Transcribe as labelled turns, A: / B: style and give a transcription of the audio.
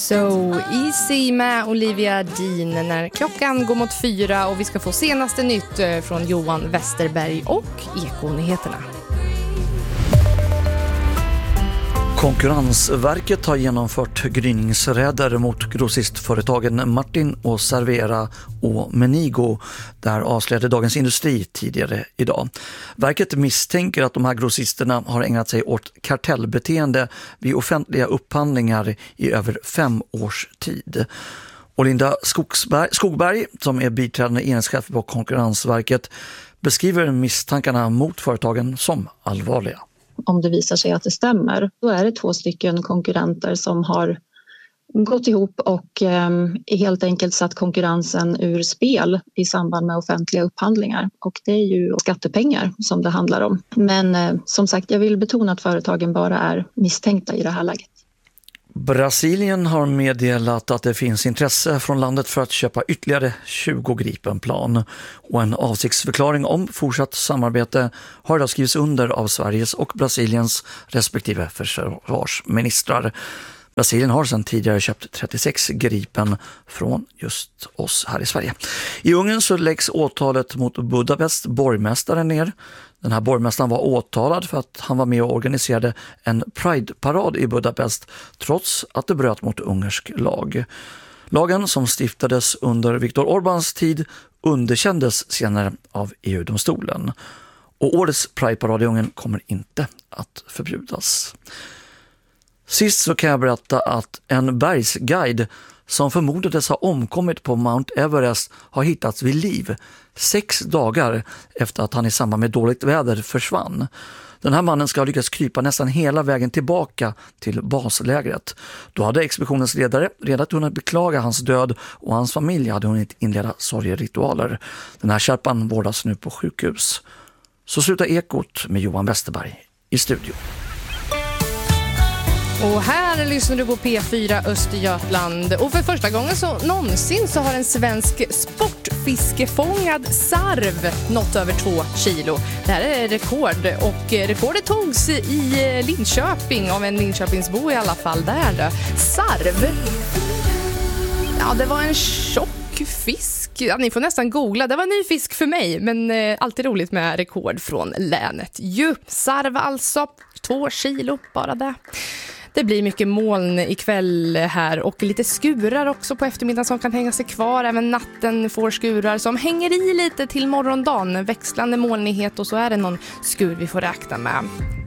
A: So Easy med Olivia Dean när klockan går mot 4 och vi ska få senaste nytt från Johan Westerberg och Ekonyheterna.
B: Konkurrensverket har genomfört gryningsräder mot grossistföretagen Martin och Servera och Menigo. Där avslöjade Dagens Industri tidigare idag. Verket misstänker att de här grossisterna har ägnat sig åt kartellbeteende vid offentliga upphandlingar i över 5 års tid. Och Linda Skogberg, som är biträdande enhetschef på Konkurrensverket, beskriver misstankarna mot företagen som allvarliga.
C: Om det visar sig att det stämmer, då är det 2 stycken konkurrenter som har gått ihop och helt enkelt satt konkurrensen ur spel i samband med offentliga upphandlingar. Och det är ju skattepengar som det handlar om. Men som sagt, jag vill betona att företagen bara är misstänkta i det här läget.
B: Brasilien har meddelat att det finns intresse från landet för att köpa ytterligare 20 Gripenplan och en avsiktsförklaring om fortsatt samarbete har idag skrivits under av Sveriges och Brasiliens respektive försvarsministrar. Brasilien har sedan tidigare köpt 36 Gripen från just oss här i Sverige. I Ungern så läggs åtalet mot Budapest borgmästaren ner. Den här borgmästaren var åtalad för att han var med och organiserade en Pride-parad i Budapest trots att det bröt mot ungersk lag. Lagen som stiftades under Viktor Orbáns tid underkändes senare av EU-domstolen. Och årets Pride-parad i Ungern kommer inte att förbjudas. Sist så kan jag berätta att en bergsguide som förmodades ha omkommit på Mount Everest har hittats vid liv 6 dagar efter att han i samband med dåligt väder försvann. Den här mannen ska ha lyckats krypa nästan hela vägen tillbaka till baslägret. Då hade expeditionens ledare redan hunnit beklaga hans död och hans familj hade hunnit inleda sorgeritualer. Den här kärpan vårdas nu på sjukhus. Så slutar Ekot med Johan Westerberg i studion.
A: Och här lyssnar du på P4 Östergötland. Och för första gången någonsin så har en svensk sportfiskefångad sarv nått över 2 kilo. Det här är rekord och rekordet togs i Linköping av en Linköpingsbo i alla fall. Där sarv. Ja, det var en tjock fisk. Ja, ni får nästan googla. Det var en ny fisk för mig, men alltid roligt med rekord från länet. Sarv alltså, 2 kilo bara det. Det blir mycket moln ikväll här och lite skurar också på eftermiddagen som kan hänga sig kvar. Även natten får skurar som hänger i lite till morgondagen. Växlande molnighet och så är det någon skur vi får räkna med.